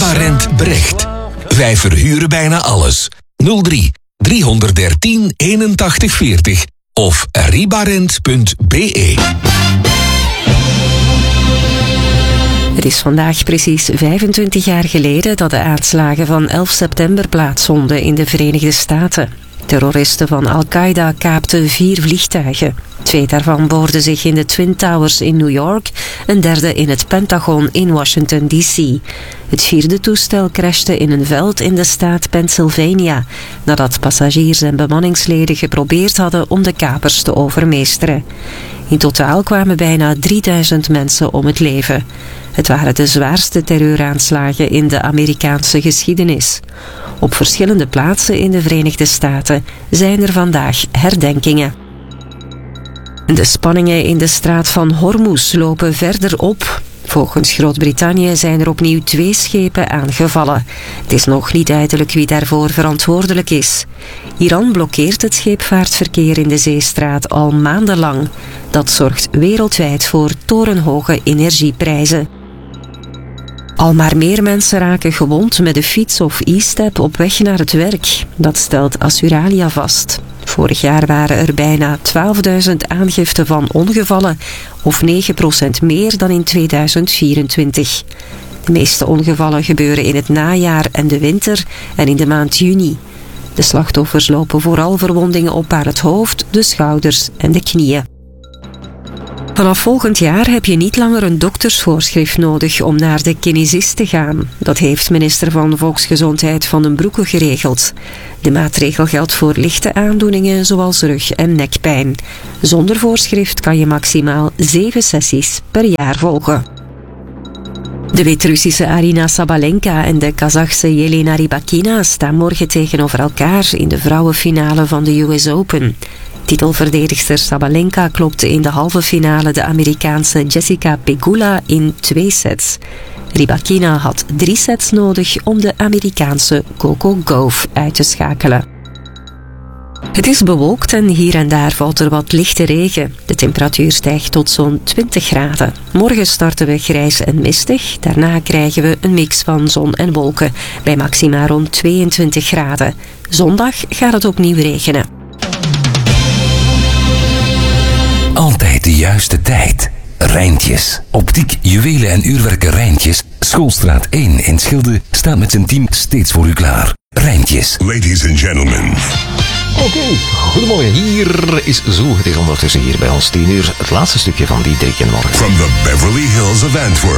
Ribarent Brecht. Wij verhuren bijna alles. 03 313 81 40 of ribarent.be. Het is vandaag precies 25 jaar geleden dat de aanslagen van 11 september plaatsvonden in de Verenigde Staten. Terroristen van Al-Qaeda kaapten 4 vliegtuigen. 2 daarvan boorden zich in de Twin Towers in New York, een derde in het Pentagon in Washington D.C. Het 4e toestel crashte in een veld in de staat Pennsylvania, nadat passagiers en bemanningsleden geprobeerd hadden om de kapers te overmeesteren. In totaal kwamen bijna 3000 mensen om het leven. Het waren de zwaarste terreuraanslagen in de Amerikaanse geschiedenis. Op verschillende plaatsen in de Verenigde Staten zijn er vandaag herdenkingen. De spanningen in de straat van Hormuz lopen verder op. Volgens Groot-Brittannië zijn er opnieuw 2 schepen aangevallen. Het is nog niet duidelijk wie daarvoor verantwoordelijk is. Iran blokkeert het scheepvaartverkeer in de zeestraat al maandenlang. Dat zorgt wereldwijd voor torenhoge energieprijzen. Al maar meer mensen raken gewond met de fiets of e-step op weg naar het werk. Dat stelt Assuralia vast. Vorig jaar waren er bijna 12.000 aangiften van ongevallen, of 9% meer dan in 2024. De meeste ongevallen gebeuren in het najaar en de winter en in de maand juni. De slachtoffers lopen vooral verwondingen op aan het hoofd, de schouders en de knieën. Vanaf volgend jaar heb je niet langer een doktersvoorschrift nodig om naar de kinesist te gaan. Dat heeft minister van Volksgezondheid Van den Broeke geregeld. De maatregel geldt voor lichte aandoeningen zoals rug- en nekpijn. Zonder voorschrift kan je maximaal 7 sessies per jaar volgen. De Wit-Russische Aryna Sabalenka en de Kazachse Jelena Rybakina staan morgen tegenover elkaar in de vrouwenfinale van de US Open. Titelverdedigster Sabalenka klopte in de halve finale de Amerikaanse Jessica Pegula in 2 sets. Rybakina had 3 sets nodig om de Amerikaanse Coco Gauff uit te schakelen. Het is bewolkt en hier en daar valt er wat lichte regen. De temperatuur stijgt tot zo'n 20 graden. Morgen starten we grijs en mistig. Daarna krijgen we een mix van zon en wolken, bij maxima rond 22 graden. Zondag gaat het opnieuw regenen. Altijd de juiste tijd. Rijntjes. Optiek, juwelen en uurwerken Rijntjes. Schoolstraat 1 in Schilde staat met zijn team steeds voor u klaar. Rijntjes. Ladies and gentlemen. Oké, goedemorgen. Hier is zo. Het is ondertussen hier bij ons 10 uur. Het laatste stukje van die Drik en Morgen. From the Beverly Hills of Antwerp.